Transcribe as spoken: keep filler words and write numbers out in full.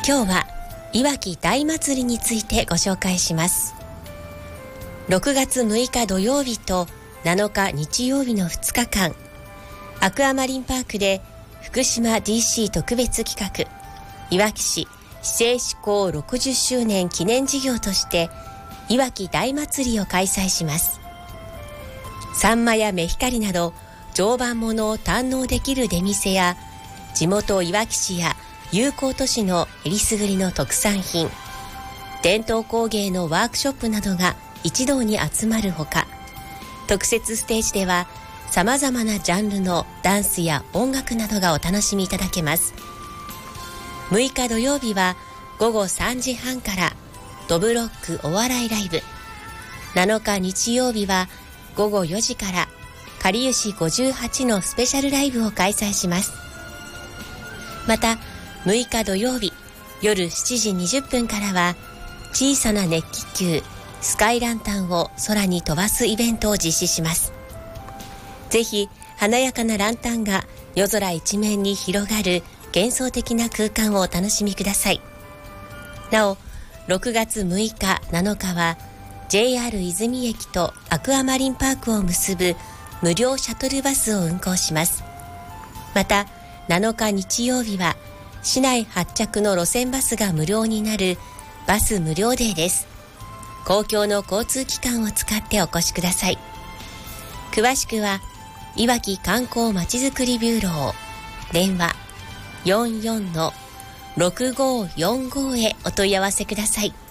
今日はいわき大祭りについてご紹介します。ろくがつむいか土曜日となのか日曜日のふつかかん、アクアマリンパークで福島 ディーシー 特別企画、いわき市市政施行ろくじゅっしゅうねん記念事業としていわき大祭りを開催します。サンマやメヒカリなど常磐ものを堪能できる出店や、地元いわき市や友好都市のえりすぐりの特産品、伝統工芸のワークショップなどが一堂に集まるほか、特設ステージでは様々なジャンルのダンスや音楽などがお楽しみいただけます。むいか土曜日はごごさんじはんからドブロックお笑いライブ、なのか日曜日はごごよじからかりゆしごじゅうはちのスペシャルライブを開催します。またむいか土曜日夜しちじにじゅっぷんからは小さな熱気球スカイランタンを空に飛ばすイベントを実施します。ぜひ華やかなランタンが夜空一面に広がる幻想的な空間をお楽しみください。なおろくがつむいかなのかは ジェイアール 泉駅とアクアマリンパークを結ぶ無料シャトルバスを運行します。またなのか日曜日は市内発着の路線バスが無料になるバス無料デーです。公共の交通機関を使ってお越しください。詳しくはいわき観光まちづくりビューロー電話 よんじゅうよんのろくごよんご へお問い合わせください。